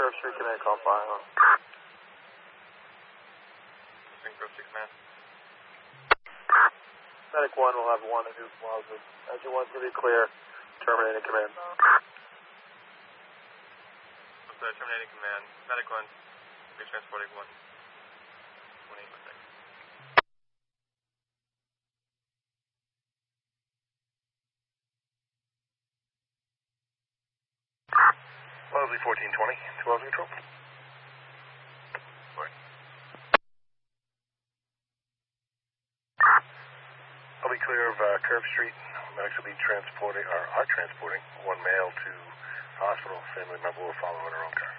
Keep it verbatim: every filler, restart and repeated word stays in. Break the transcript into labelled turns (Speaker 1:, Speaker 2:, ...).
Speaker 1: Curve Street Command, call fire.
Speaker 2: Grove Street Command.
Speaker 1: Medic one will have one and two positive. Engine one's going to be clear. Terminating command.
Speaker 2: So, terminating command. Medic one, retransporting one. one eight one six.
Speaker 3: Wellesley fourteen twenty, twelve neutral. Sorry. I'll be clear of uh, Curve Street. Medics will be transporting, or are transporting, one male to hospital. Family member will follow in her own car.